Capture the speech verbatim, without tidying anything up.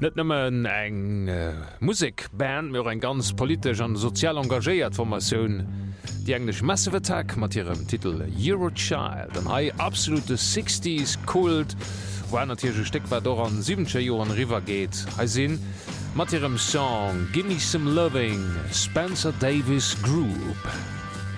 net nëmmen eng äh, Musikband mir eng ganz politisch an sozial engagéiert Formatioun. Die englisch Massive Attack mat ihrem Titel Eurochild, an hai absolute sixties Kult, wo einer tiersche Steck war do an siebenscher Joren River geht. Hai sinn mat ihrem Song Gimme Some Loving, Spencer Davis Group.